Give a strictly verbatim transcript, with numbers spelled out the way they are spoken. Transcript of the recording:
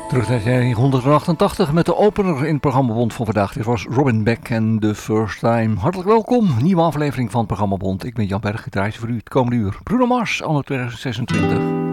Terug naar negentien achtentachtig met de opener in het programma Bond van vandaag. Dit was Robin Beck en The First Time. Hartelijk welkom, nieuwe aflevering van het programma Bond. Ik ben Jan Berg, ik draai voor u het komende uur. Bruno Mars, anno tweeduizend zesentwintig.